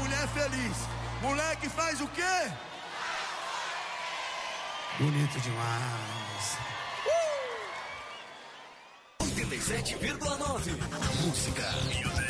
mulher feliz. Mulher que faz o quê? Bonito demais. 87,9 Música